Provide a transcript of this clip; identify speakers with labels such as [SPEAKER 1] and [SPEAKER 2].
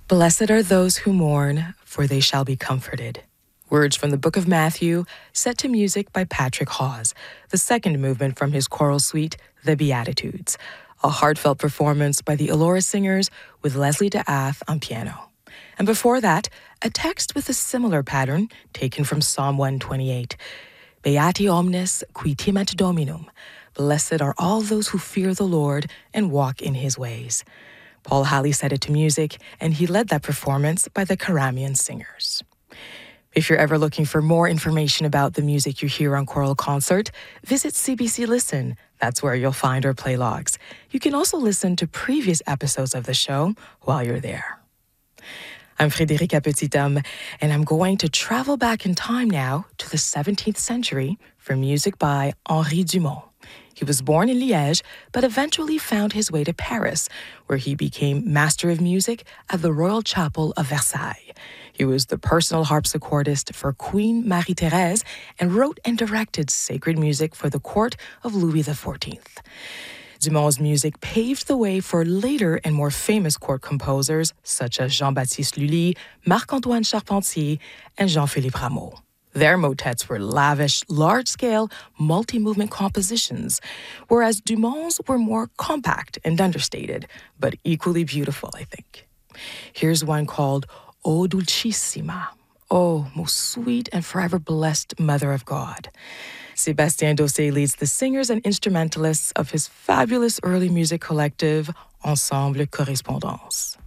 [SPEAKER 1] Blessed are those who mourn, for they shall be comforted. Words from the Book of Matthew, set to music by Patrick Hawes, the second movement from his choral suite, The Beatitudes, a heartfelt performance by the Elora Singers with Leslie DeAth on piano. And before that, a text with a similar pattern taken from Psalm 128. Beati omnes qui timet Dominum. Blessed are all those who fear the Lord and walk in his ways. Paul Halley set it to music, and he led that performance by the Karamian Singers. If you're ever looking for more information about the music you hear on Choral Concert, visit CBC Listen. That's where you'll find our play logs. You can also listen to previous episodes of the show while you're there. I'm Frédérica Petithomme, and I'm going to travel back in time now to the 17th century for music by Henri Dumont. He was born in Liège, but eventually found his way to Paris, where he became Master of Music at the Royal Chapel of Versailles. He was the personal harpsichordist for Queen Marie-Thérèse and wrote and directed sacred music for the court of Louis XIV. Dumont's music paved the way for later and more famous court composers such as Jean-Baptiste Lully, Marc-Antoine Charpentier, and Jean-Philippe Rameau. Their motets were lavish, large-scale, multi-movement compositions, whereas Dumont's were more compact and understated, but equally beautiful, I think. Here's one called O Dulcissima, Oh, most sweet and forever blessed Mother of God. Sébastien Dossé leads the singers and instrumentalists of his fabulous early music collective, Ensemble Correspondance.